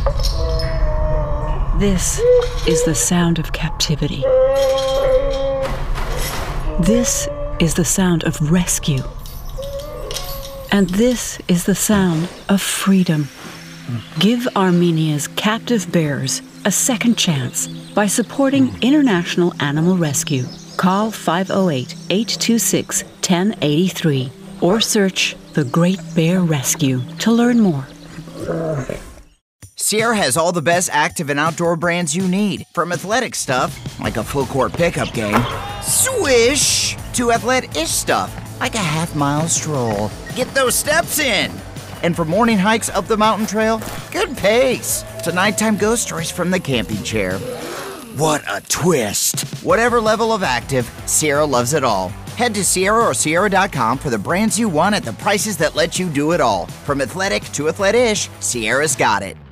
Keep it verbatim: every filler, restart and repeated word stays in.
This is the sound of captivity. This is the sound of rescue. And this is the sound of freedom. Give Armenia's captive bears a second chance by supporting International Animal Rescue. Call five oh eight, eight two six, one oh eight three or search The Great Bear Rescue to learn more. Sierra has all the best active and outdoor brands you need, from athletic stuff, like a full-court pickup game, swish, to athlete-ish stuff, like a half-mile stroll. Get those steps in! And for morning hikes up the mountain trail, good pace, to nighttime ghost stories from the camping chair. What a twist! Whatever level of active, Sierra loves it all. Head to Sierra or Sierra dot com for the brands you want at the prices that let you do it all. From athletic to athlete-ish, Sierra's got it.